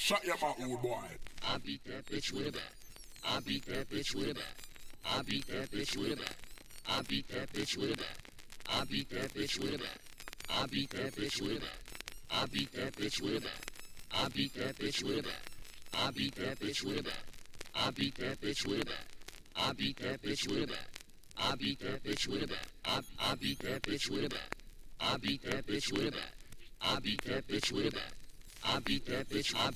Shut your mouth, old boy. I beat that bitch with a bat. I beat that bitch with a bat. I beat that bitch with a bat. I beat that bitch with a bat. I beat that bitch with a bat. I beat that bitch with a bat. I beat that bitch with a bat. I beat that bitch with a bat. I beat that bitch with a bat. I beat that bitch with a bat. I beat that bitch with a bat. I beat that bitch with a bat. I beat that bitch with a bat. I beat that bitch with a bat. I beat that bitch with a bat. I beat that bitch.